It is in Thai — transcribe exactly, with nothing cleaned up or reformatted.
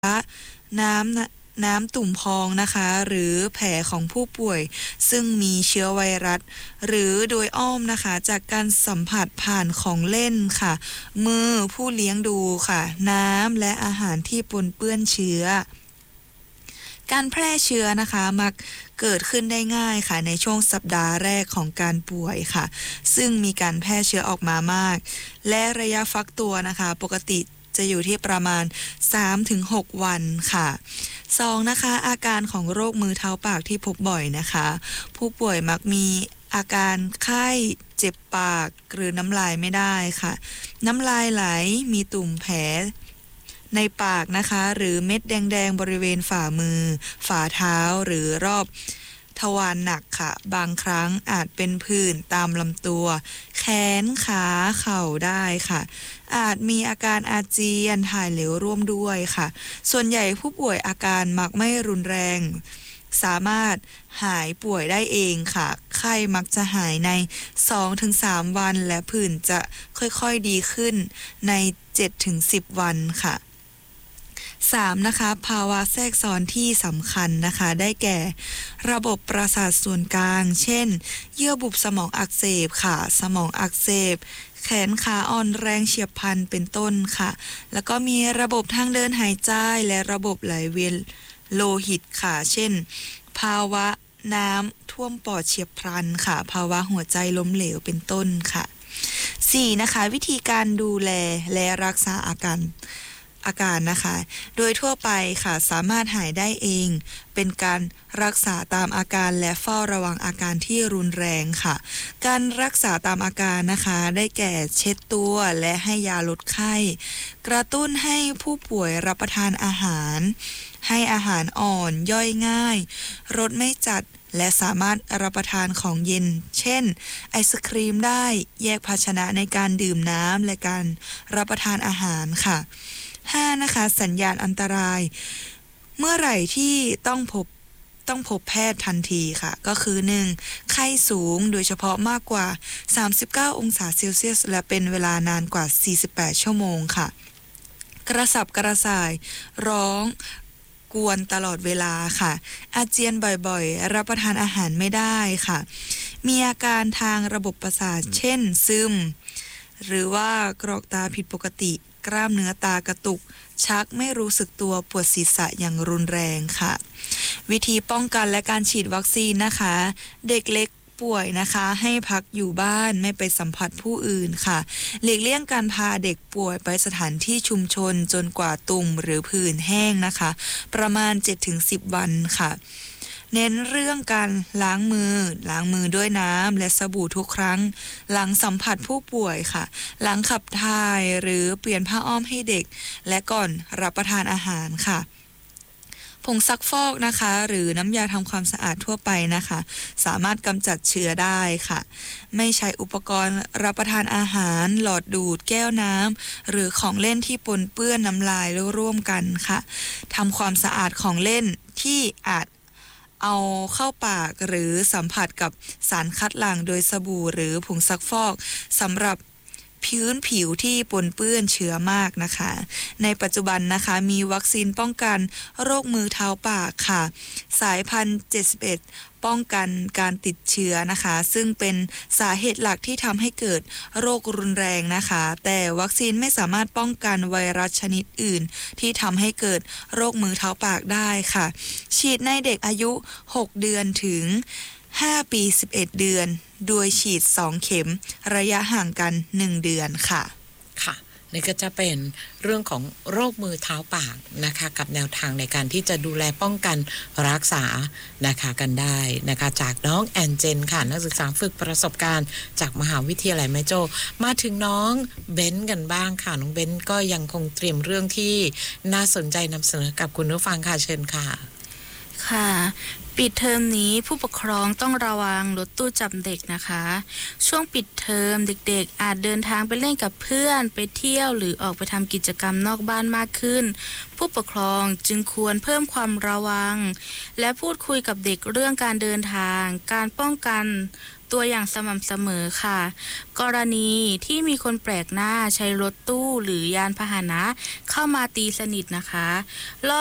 น้ำน้ำตุ่มพองนะคะหรือแผลของผู้ป่วยซึ่งมีเชื้อไวรัสหรือโดยอ้อมนะคะจากการสัมผัสผ่านของเล่นค่ะมือผู้เลี้ยงดูค่ะน้ำและอาหารที่ปนเปื้อนเชื้อการแพร่เชื้อนะคะมักเกิดขึ้นได้ง่ายค่ะในช่วงสัปดาห์แรกของการป่วยค่ะซึ่งมีการแพร่เชื้อออกมามากและระยะฟักตัวนะคะปกติจะอยู่ที่ประมาณ สามถึงหก วันค่ะสองนะคะอาการของโรคมือเท้าปากที่พบบ่อยนะคะผู้ป่วยมักมีอาการไข้เจ็บปากหรือน้ำลายไม่ได้ค่ะน้ำลายไหลมีตุ่มแผลในปากนะคะหรือเม็ดแดงๆบริเวณฝ่ามือฝ่าเท้าหรือรอบทวารหนักค่ะบางครั้งอาจเป็นผื่นตามลำตัวแขนขาเข่าได้ค่ะอาจมีอาการอาเจียนถ่ายเหลวร่วมด้วยค่ะส่วนใหญ่ผู้ป่วยอาการมักไม่รุนแรงสามารถหายป่วยได้เองค่ะไข้มักจะหายใน สองถึงสาม วันและผื่นจะค่อยๆดีขึ้นใน เจ็ดถึงสิบ วันค่ะสามนะคะภาวะแทรกซ้อนที่สำคัญนะคะได้แก่ระบบประสาทส่วนกลางเช่นเยื่อบุสมองอักเสบค่ะสมองอักเสบแขนขาอ่อนแรงเฉียบพลันเป็นต้นค่ะแล้วก็มีระบบทางเดินหายใจและระบบไหลเวียนโลหิตค่ะเช่นภาวะน้ำท่วมปอดเฉียบพลันค่ะภาวะหัวใจล้มเหลวเป็นต้นค่ะสี่นะคะวิธีการดูแลและรักษาอาการอาการนะคะโดยทั่วไปค่ะสามารถหายได้เองเป็นการรักษาตามอาการและเฝ้าระวังอาการที่รุนแรงค่ะการรักษาตามอาการนะคะได้แก่เช็ดตัวและให้ยาลดไข้กระตุ้นให้ผู้ป่วยรับประทานอาหารให้อาหารอ่อนย่อยง่ายรสไม่จัดและสามารถรับประทานของเย็นเช่นไอศครีมได้แยกภาชนะในการดื่มน้ำและการรับประทานอาหารค่ะห้านะคะสัญญาณอันตรายเมื่อไหร่ที่ต้องพบต้องพบแพทย์ทันทีค่ะก็คือหนึ่งไข้สูงโดยเฉพาะมากกว่าสามสิบเก้าองศาเซลเซียสและเป็นเวลานานกว่าสี่สิบแปดชั่วโมงค่ะกระสับกระส่ายร้องกวนตลอดเวลาค่ะอาเจียนบ่อยๆรับประทานอาหารไม่ได้ค่ะมีอาการทางระบบประสาทเช่นซึมหรือว่ากรอกตาผิดปกติกล้ามเนื้อตากระตุกชักไม่รู้สึกตัวปวดศีรษะอย่างรุนแรงค่ะวิธีป้องกันและการฉีดวัคซีนนะคะเด็กเล็กป่วยนะคะให้พักอยู่บ้านไม่ไปสัมผัสผู้อื่นค่ะหลีกเลี่ยงการพาเด็กป่วยไปสถานที่ชุมชนจนกว่าตุ่มหรือผื่นแห้งนะคะประมาณ เจ็ดถึงสิบ วันค่ะเน้นเรื่องการล้างมือล้างมือด้วยน้ำและสบู่ทุกครั้งหลังสัมผัสผู้ป่วยค่ะหลังขับถ่ายหรือเปลี่ยนผ้าอ้อมให้เด็กและก่อนรับประทานอาหารค่ะผงซักฟอกนะคะหรือน้ำยาทำความสะอาดทั่วไปนะคะสามารถกำจัดเชื้อได้ค่ะไม่ใช้อุปกรณ์รับประทานอาหารหลอดดูดแก้วน้ำหรือของเล่นที่ปนเปื้อนน้ำลายร่วมกันค่ะทำความสะอาดของเล่นที่อาจเอาเข้าปากหรือสัมผัสกับสารคัดหลั่งโดยสบู่หรือผงซักฟอกสำหรับพื้นผิวที่ปนเปื้อนเชื้อมากนะคะในปัจจุบันนะคะมีวัคซีนป้องกันโรคมือเท้าปากค่ะสายพันธุ์เจ็ดสิบเอ็ดป้องกันการติดเชื้อนะคะซึ่งเป็นสาเหตุหลักที่ทำให้เกิดโรครุนแรงนะคะแต่วัคซีนไม่สามารถป้องกันไวรัสชนิดอื่นที่ทำให้เกิดโรคมือเท้าปากได้ค่ะฉีดในเด็กอายุหกเดือนถึงห้าปีสิบเอ็ดเดือนโดยฉีดสองเข็มระยะห่างกันหนึ่งเดือนค่ะค่ะนี่ก็จะเป็นเรื่องของโรคมือเท้าปากนะคะกับแนวทางในการที่จะดูแลป้องกันรักษานะคะกันได้นะคะจากน้องแอนเจนค่ะนักศึกษาฝึกประสบการณ์จากมหาวิทยาลัยแม่โจ้มาถึงน้องเบนกันบ้างค่ะน้องเบนก็ยังคงเตรียมเรื่องที่น่าสนใจนำเสนอกับคุณผู้ฟังค่ะเชิญค่ะค่ะปิดเทอมนี้ผู้ปกครองต้องระวังรถตู้จับเด็กนะคะช่วงปิดเทอมเด็กๆอาจเดินทางไปเล่นกับเพื่อนไปเที่ยวหรือออกไปทำกิจกรรมนอกบ้านมากขึ้นผู้ปกครองจึงควรเพิ่มความระวังและพูดคุยกับเด็กเรื่องการเดินทางการป้องกันตัวอย่างสม่ำเสมอค่ะ กรณีที่มีคนแปลกหน้าใช้รถตู้หรือยานพาหนะเข้ามาตีสนิทนะคะ